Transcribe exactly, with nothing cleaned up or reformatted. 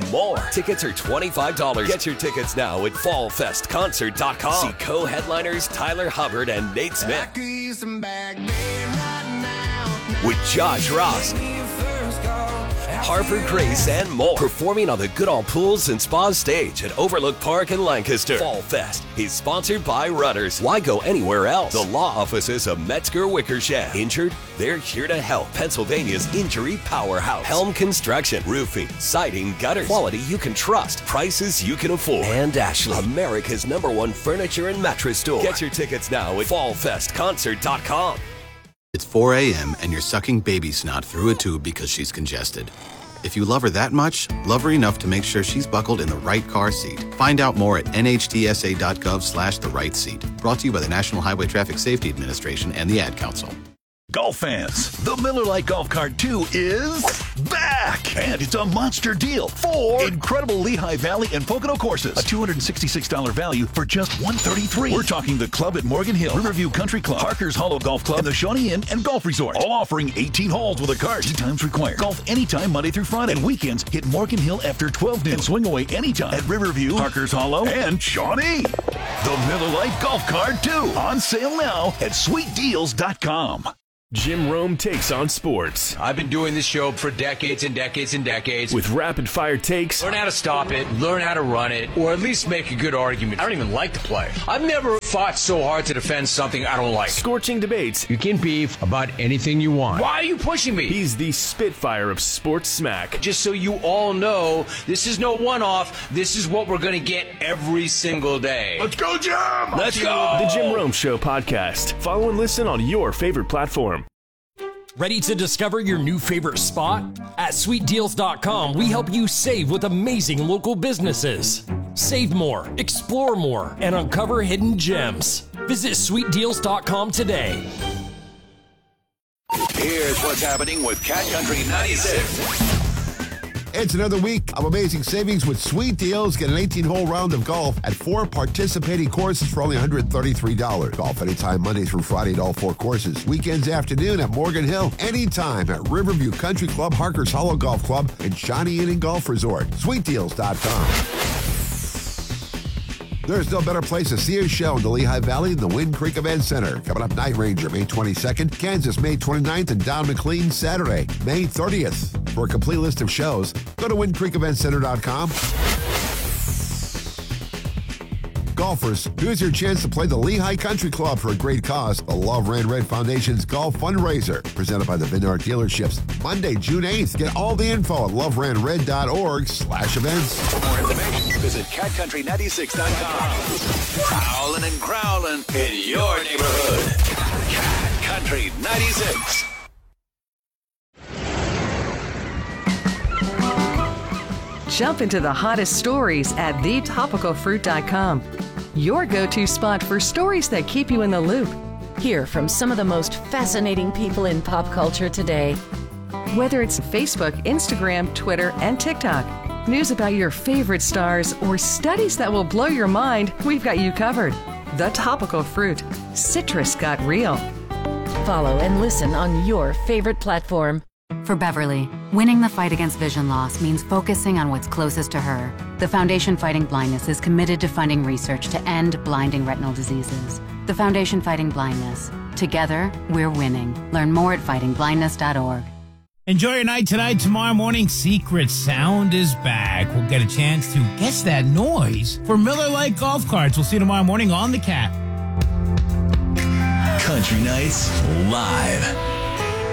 more. Tickets are twenty-five dollars. Get your tickets now at fall fest concert dot com. See co-headliners Tyler Hubbard and Nate Smith. With Josh Ross, Harper Grace, and more. Performing on the Goodall Pools and Spas stage at Overlook Park in Lancaster. Fall Fest is sponsored by Rudders. Why go anywhere else? The law offices of Metzger Wickersham. Injured? They're here to help. Pennsylvania's injury powerhouse. Helm Construction. Roofing, siding, gutters. Quality you can trust. Prices you can afford. And Ashley, America's number one furniture and mattress store. Get your tickets now at fall fest concert dot com. It's four a.m. and you're sucking baby snot through a tube because she's congested. If you love her that much, love her enough to make sure she's buckled in the right car seat. Find out more at N H T S A dot gov slash the right seat. Brought to you by the National Highway Traffic Safety Administration and the Ad Council. Golf fans, the Miller Lite Golf Cart two is back! And it's a monster deal. Four incredible Lehigh Valley and Pocono courses. A two hundred sixty-six dollars value for just one hundred thirty-three dollars. We're talking the Club at Morgan Hill, Riverview Country Club, Harker's Hollow Golf Club, and the Shawnee Inn and Golf Resort. All offering eighteen holes with a cart. Tee times required. Golf anytime Monday through Friday. And weekends, hit Morgan Hill after twelve noon. And swing away anytime at Riverview, Harker's Hollow, and Shawnee. The Miller Lite Golf Cart two. On sale now at sweet deals dot com. Jim Rome takes on sports. I've been doing this show for decades and decades and decades. With rapid-fire takes. Learn how to stop it, learn how to run it, or at least make a good argument. I don't even like to play. I've never fought so hard to defend something I don't like. Scorching debates. You can beef about anything you want. Why are you pushing me? He's the Spitfire of sports smack. Just so you all know, this is no one-off. This is what we're going to get every single day. Let's go, Jim! Let's go! The Jim Rome Show podcast. Follow and listen on your favorite platform. Ready to discover your new favorite spot? At sweet deals dot com, we help you save with amazing local businesses. Save more, explore more, and uncover hidden gems. Visit sweet deals dot com today. Here's what's happening with Cat Country ninety-six. It's another week of amazing savings with Sweet Deals. Get an eighteen-hole round of golf at four participating courses for only one hundred thirty-three dollars. Golf anytime Monday through Friday at all four courses. Weekends afternoon at Morgan Hill. Anytime at Riverview Country Club, Harker's Hollow Golf Club, and Shawnee Inn and Golf Resort. sweet deals dot com. There's no better place to see a show in the Lehigh Valley than the Wind Creek Event Center. Coming up, Night Ranger, May twenty-second, Kansas, May twenty-ninth, and Don McLean, Saturday, May thirtieth. For a complete list of shows, go to wind creek event center dot com. Golfers, here's your chance to play the Lehigh Country Club for a great cause. The Love Ran Red Foundation's Golf Fundraiser, presented by the Vineyard Dealerships. Monday, June eighth. Get all the info at love ran red dot org slash events. For more information, visit cat country ninety-six dot com. Prowling and growling in your neighborhood. Cat Country ninety-six. Jump into the hottest stories at the topical fruit dot com. Your go-to spot for stories that keep you in the loop. Hear from some of the most fascinating people in pop culture today. Whether it's Facebook, Instagram, Twitter, and TikTok, news about your favorite stars, or studies that will blow your mind, we've got you covered. The Topical Fruit. Citrus got real. Follow and listen on your favorite platform. For Beverly, winning the fight against vision loss means focusing on what's closest to her. The Foundation Fighting Blindness is committed to funding research to end blinding retinal diseases. The Foundation Fighting Blindness. Together, we're winning. Learn more at fighting blindness dot org. Enjoy your night tonight. Tomorrow morning, Secret Sound is back. We'll get a chance to guess that noise for Miller Lite Golf Carts. We'll see you tomorrow morning on The Cat. Country Nights Live.